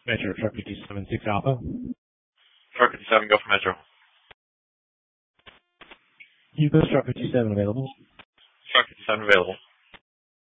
Metro, truck 57, 6 Alpha. Truck 57, go for Metro. You've got truck 57 available. Truck 57 available.